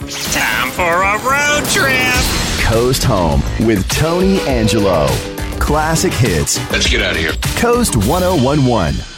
Time for a road trip. Coast Home with Tony Angelo. Classic hits. Let's get out of here. Coast 1011.